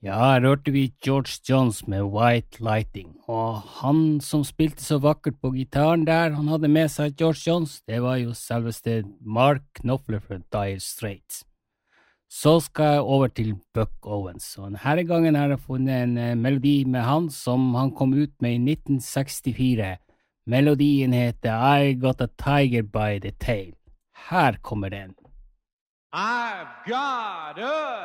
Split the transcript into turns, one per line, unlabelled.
Ja, her hørte vi George Jones med White Lighting, og han som spilte så vakkert på gitaren der, han hadde med seg George Jones, det var jo selveste Mark Knopfler fra Dire Straits. Så skal jeg over til Buck Owens, og denne gangen har jeg funnet en melodi med han som han kom ut med i 1964. Melodien heter I Got a Tiger by the Tail. Her kommer den.
I've got a